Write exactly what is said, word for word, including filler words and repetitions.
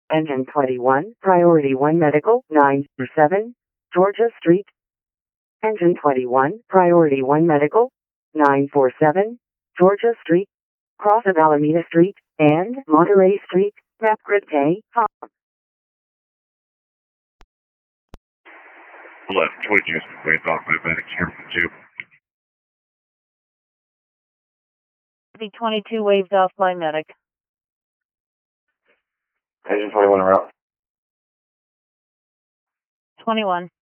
Engine twenty-one, Priority one Medical, nine seven, Georgia Street. Engine twenty-one, Priority one Medical, nine forty-seven, Georgia Street. Cross of Alameda Street and Monterey Street, Rapid Pay. Left twenty-two, wave off my medic here for two. B twenty-two waved off my medic. Engine twenty-one route. twenty-one.